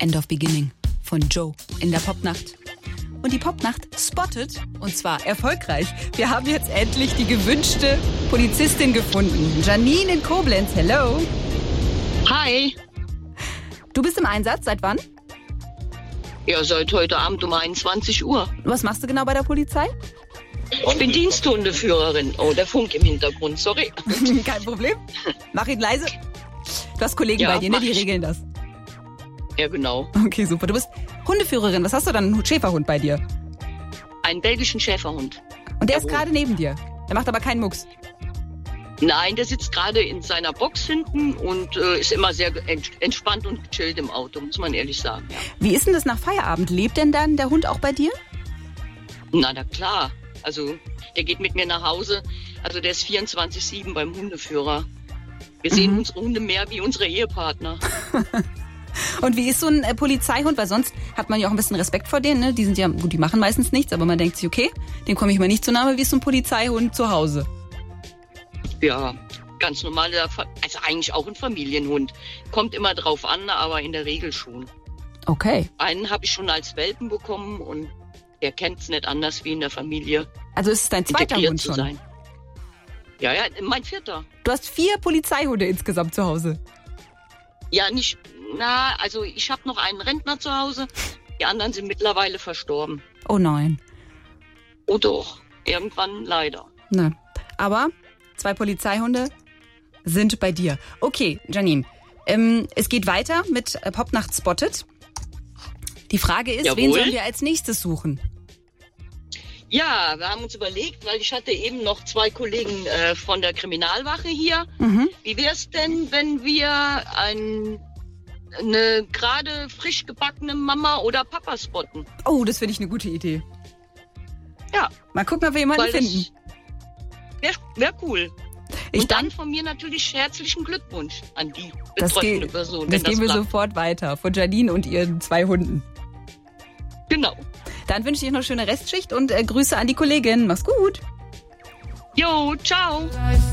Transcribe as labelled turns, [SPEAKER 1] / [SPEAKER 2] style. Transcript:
[SPEAKER 1] End of Beginning von Joe in der Popnacht. Und die Popnacht spottet, und zwar erfolgreich. Wir haben jetzt endlich die gewünschte Polizistin gefunden. Janine in Koblenz, hello.
[SPEAKER 2] Hi.
[SPEAKER 1] Du bist im Einsatz, seit wann?
[SPEAKER 2] Ja, seit heute Abend um 21 Uhr.
[SPEAKER 1] Was machst du genau bei der Polizei?
[SPEAKER 2] Ich bin Diensthundeführerin. Oh, der Funk im Hintergrund, sorry.
[SPEAKER 1] Kein Problem. Mach ihn leise. Du hast Kollegen
[SPEAKER 2] Ja,
[SPEAKER 1] bei dir, ne? Die
[SPEAKER 2] mach ich.
[SPEAKER 1] regeln das.
[SPEAKER 2] Ja, genau.
[SPEAKER 1] Okay, super. Du bist Hundeführerin. Was hast du dann? Einen Schäferhund bei dir?
[SPEAKER 2] Einen belgischen Schäferhund.
[SPEAKER 1] Und der ist
[SPEAKER 2] Jawohl.
[SPEAKER 1] gerade neben dir. Der macht aber keinen Mucks.
[SPEAKER 2] Nein, der sitzt gerade in seiner Box hinten und ist immer sehr entspannt und gechillt im Auto, muss man ehrlich sagen. Ja.
[SPEAKER 1] Wie ist denn das nach Feierabend? Lebt denn dann der Hund auch bei dir?
[SPEAKER 2] Na klar. Also, der geht mit mir nach Hause. Also, der ist 24/7 beim Hundeführer. Wir sehen unsere Hunde mehr wie unsere Ehepartner.
[SPEAKER 1] Und wie ist so ein Polizeihund? Weil sonst hat man ja auch ein bisschen Respekt vor denen. Ne? Die sind ja, gut, die machen meistens nichts, aber man denkt sich, okay, dem komme ich mal nicht zu nahe. Wie ist so ein Polizeihund zu Hause?
[SPEAKER 2] Ja, ganz normal. Also, eigentlich auch ein Familienhund. Kommt immer drauf an, aber in der Regel schon.
[SPEAKER 1] Okay.
[SPEAKER 2] Einen habe ich schon als Welpen bekommen und der kennt es nicht anders wie in der Familie.
[SPEAKER 1] Also ist es dein zweiter
[SPEAKER 2] integriert
[SPEAKER 1] Hund
[SPEAKER 2] zu
[SPEAKER 1] schon?
[SPEAKER 2] sein. Ja, mein vierter.
[SPEAKER 1] Du hast 4 Polizeihunde insgesamt zu Hause.
[SPEAKER 2] Ja, nicht, also ich habe noch einen Rentner zu Hause. Die anderen sind mittlerweile verstorben.
[SPEAKER 1] Oh nein.
[SPEAKER 2] Oh doch, irgendwann leider.
[SPEAKER 1] Ne. Aber 2 Polizeihunde sind bei dir. Okay, Janine. Es geht weiter mit Popnacht Spotted. Die Frage ist,
[SPEAKER 2] Jawohl.
[SPEAKER 1] wen sollen wir als nächstes suchen?
[SPEAKER 2] Ja, wir haben uns überlegt, weil ich hatte eben noch 2 Kollegen von der Kriminalwache hier. Wie wär's denn, wenn wir eine gerade frisch gebackene Mama oder Papa spotten?
[SPEAKER 1] Oh, das finde ich eine gute Idee.
[SPEAKER 2] Ja,
[SPEAKER 1] Mal gucken, ob wir jemanden
[SPEAKER 2] weil
[SPEAKER 1] finden.
[SPEAKER 2] das wäre cool.
[SPEAKER 1] Ich
[SPEAKER 2] Und dann
[SPEAKER 1] danke.
[SPEAKER 2] von mir natürlich herzlichen Glückwunsch an die
[SPEAKER 1] Das
[SPEAKER 2] betreffende Person.
[SPEAKER 1] Das
[SPEAKER 2] wenn
[SPEAKER 1] geben wir
[SPEAKER 2] klappt.
[SPEAKER 1] sofort weiter. Von Janine und ihren 2 Hunden.
[SPEAKER 2] Genau.
[SPEAKER 1] Dann wünsche ich dir noch eine schöne Restschicht und Grüße an die Kollegin. Mach's gut.
[SPEAKER 2] Jo, ciao.